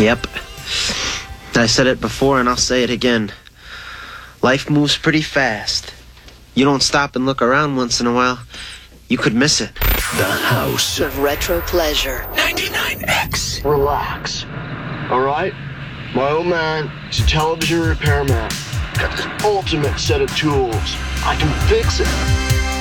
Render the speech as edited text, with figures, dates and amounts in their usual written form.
Yep. I said it before and I'll say it again. Life moves pretty fast. You don't stop and look around once in a while, you could miss it. The House of Retro Pleasure. 99X. Relax. Alright? My old man is a television repairman. Got this ultimate set of tools. I can fix it.